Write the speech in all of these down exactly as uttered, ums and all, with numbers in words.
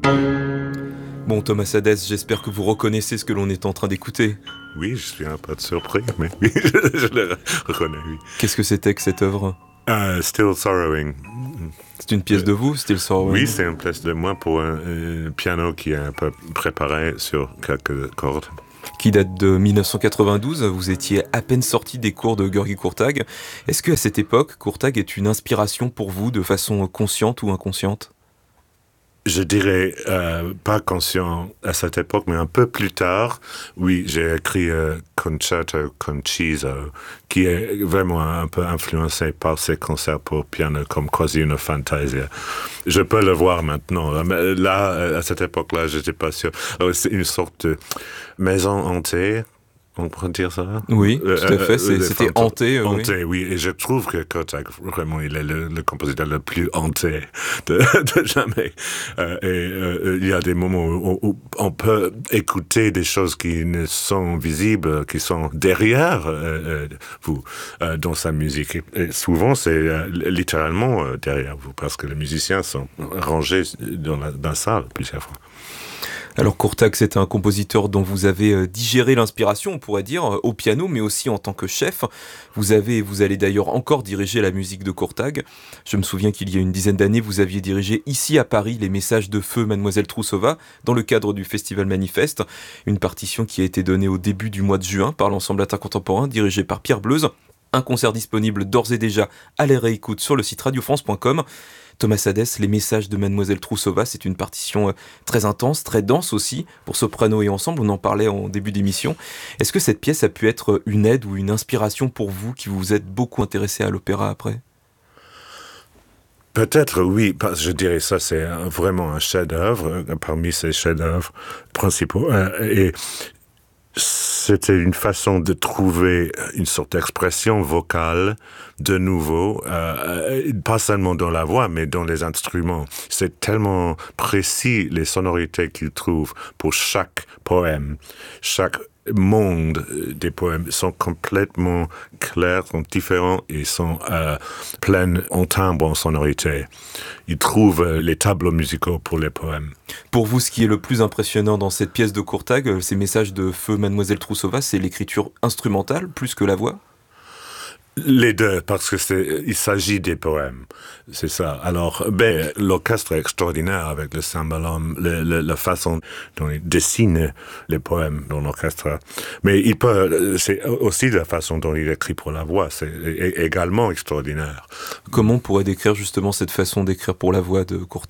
Bon, Thomas Hadès, j'espère que vous reconnaissez ce que l'on est en train d'écouter. Oui, je suis un peu surpris, mais oui, je, je le reconnais, oui. Qu'est-ce que c'était que cette œuvre ? Uh, Still Sorrowing. C'est une pièce de vous, Still Sorrowing ? Oui, c'est une pièce de moi pour un, un piano qui est un peu préparé sur quelques cordes. Qui date de dix-neuf cent quatre-vingt-douze, vous étiez à peine sorti des cours de György Kurtág. Est-ce qu'à cette époque, Kurtág est une inspiration pour vous de façon consciente ou inconsciente ? Je dirais euh, pas conscient à cette époque, mais un peu plus tard, oui, j'ai écrit euh, Concerto Conciso, qui est vraiment un peu influencé par ces concerts pour piano comme Quasi una Fantasia. Je peux le voir maintenant. Mais là, à cette époque-là, je n'étais pas sûr. Alors, c'est une sorte de maison hantée. On pourrait dire ça? Oui, tout à fait, c'est, euh, c'était fantômes. hanté. Euh, hanté, oui. oui, et je trouve que Kurtág, vraiment, il est le, le compositeur le plus hanté de, de jamais. Euh, et euh, il y a des moments où, où on peut écouter des choses qui ne sont visibles, qui sont derrière euh, vous, euh, dans sa musique. Et, et souvent, c'est euh, littéralement euh, derrière vous, parce que les musiciens sont rangés dans la, dans la salle plusieurs fois. Alors Kurtág, c'est un compositeur dont vous avez digéré l'inspiration, on pourrait dire, au piano, mais aussi en tant que chef. Vous avez, vous allez d'ailleurs encore diriger la musique de Kurtág. Je me souviens qu'il y a une dizaine d'années, vous aviez dirigé ici à Paris les Messages de feu Mademoiselle Troussova, dans le cadre du Festival Manifeste, une partition qui a été donnée au début du mois de juin par l'Ensemble Latin Contemporain, dirigé par Pierre Bleuze. Un concert disponible d'ores et déjà à la réécoute sur le site radio france point com. Thomas Hadès, les Messages de Mademoiselle Troussova, c'est une partition très intense, très dense aussi, pour soprano et ensemble, on en parlait en début d'émission. Est-ce que cette pièce a pu être une aide ou une inspiration pour vous, qui vous êtes beaucoup intéressé à l'opéra après ? Peut-être oui, parce que je dirais ça, c'est vraiment un chef-d'œuvre, parmi ces chefs-d'œuvre principaux. Et c'était une façon de trouver une sorte d'expression vocale de nouveau, euh, pas seulement dans la voix, mais dans les instruments. C'est tellement précis les sonorités qu'il trouve pour chaque poème, chaque monde des poèmes sont complètement clairs, sont différents et sont euh, pleins en timbre, en sonorité. Il trouve euh, les tableaux musicaux pour les poèmes. Pour vous, ce qui est le plus impressionnant dans cette pièce de Kurtág, ces Messages de feu Mademoiselle Troussova, c'est l'écriture instrumentale plus que la voix ? Les deux, parce que c'est, il s'agit des poèmes, c'est ça. Alors, ben, l'orchestre est extraordinaire avec le cymbalum, le, le, la façon dont il dessine les poèmes dans l'orchestre. Mais il peut, c'est aussi la façon dont il écrit pour la voix, c'est également extraordinaire. Comment on pourrait décrire justement cette façon d'écrire pour la voix de Kurtág ?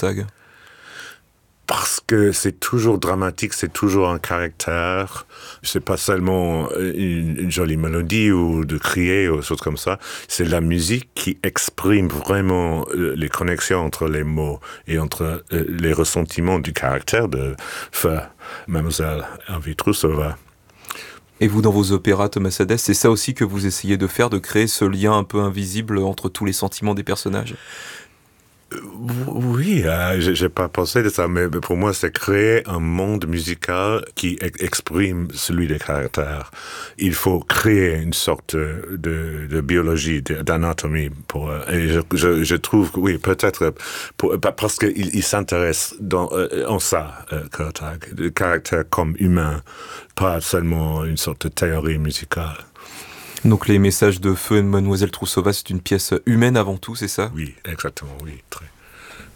Parce que c'est toujours dramatique, c'est toujours un caractère. C'est pas seulement une, une jolie mélodie ou de crier ou des choses comme ça. C'est la musique qui exprime vraiment les connexions entre les mots et entre les ressentiments du caractère de feu Mademoiselle Hervé Troussova. Et vous, dans vos opéras, Thomas Hadès, c'est ça aussi que vous essayez de faire, de créer ce lien un peu invisible entre tous les sentiments des personnages ? Oui, euh, j'ai pas pensé de ça, mais pour moi, c'est créer un monde musical qui exprime celui des caractères. Il faut créer une sorte de, de biologie, d'anatomie. Pour, et je, je, je trouve, oui, peut-être pour, parce qu'il il s'intéresse dans, en ça, Kurtág, le caractère comme humain, pas seulement une sorte de théorie musicale. Donc les Messages de feu et Mademoiselle Troussova, c'est une pièce humaine avant tout, c'est ça ? Oui, exactement, oui, très.